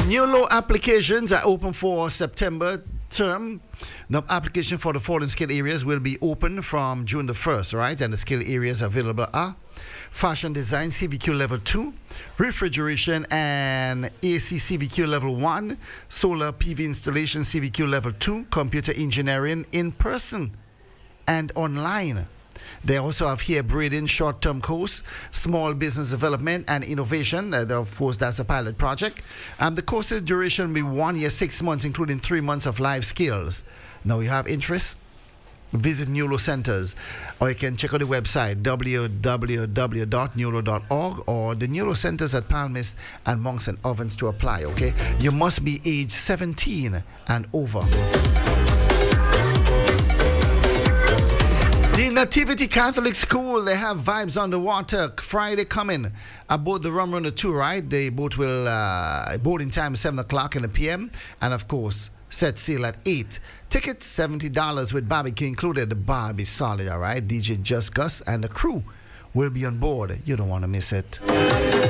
New law applications are open for September term. The application for the following skill areas will be open from June the 1st, right? And the skill areas available are fashion design CVQ level 2, refrigeration and AC CVQ level 1, solar PV installation CVQ level 2, computer engineering in person and online. They also have here breeding short-term course, small business development and innovation. Of course, that's a pilot project. The course's duration will be 1 year, 6 months, including 3 months of live skills. Now, you have interest? Visit Nulo Centers, or you can check out the website www.nulo.org or the Nulo Centers at Palmis and Monks and Ovens to apply, okay? You must be age 17 and over. The Nativity Catholic School, they have Vibes on the Water Friday coming aboard the Rum Runner 2, right? They boat will, boarding time is 7 o'clock in the p.m. And of course, set sail at 8. Tickets $70 with barbecue included. The bar will be solid, all right? DJ Just Gus and the crew will be on board. You don't want to miss it.